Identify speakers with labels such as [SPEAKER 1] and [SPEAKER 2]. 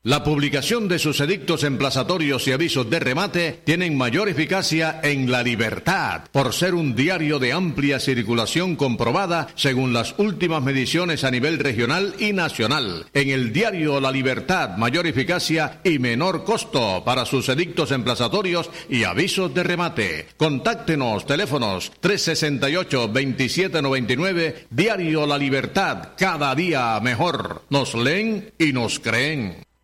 [SPEAKER 1] La publicación de sus edictos emplazatorios y avisos de remate tienen mayor eficacia en La Libertad, por ser un diario de amplia circulación comprobada según las últimas mediciones a nivel regional y nacional. En el diario La Libertad, mayor eficacia y menor costo para sus edictos emplazatorios y avisos de remate. Contáctenos, teléfonos 368-2799, diario La Libertad, cada día mejor. Nos leen y nos creen.